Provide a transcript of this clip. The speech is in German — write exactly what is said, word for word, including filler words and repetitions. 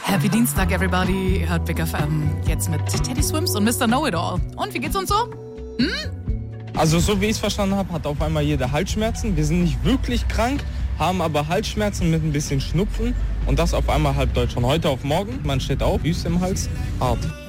Happy Dienstag, everybody. Ihr hört Big F M. Jetzt mit Teddy Swims und Mister Know-It-All. Und, wie geht's uns so? Hm? Also, so wie ich es verstanden habe, hat auf einmal jeder Halsschmerzen. Wir sind nicht wirklich krank, haben aber Halsschmerzen mit ein bisschen Schnupfen. Und das auf einmal halb deutsch. Von heute auf morgen, man steht auf, Wüste im Hals, hart.